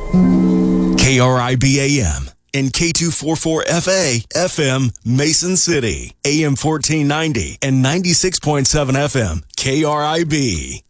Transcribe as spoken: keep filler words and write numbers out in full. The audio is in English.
K R I B A M and K two forty-four F A F M Mason City, A M fourteen ninety and ninety-six point seven F M K R I B.